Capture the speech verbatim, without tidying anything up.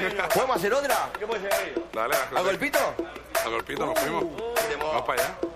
¿Podemos hacer otra? ¿Qué puede ser ahí? Dale, ¿A golpito? a golpito nos fuimos. Vamos para allá.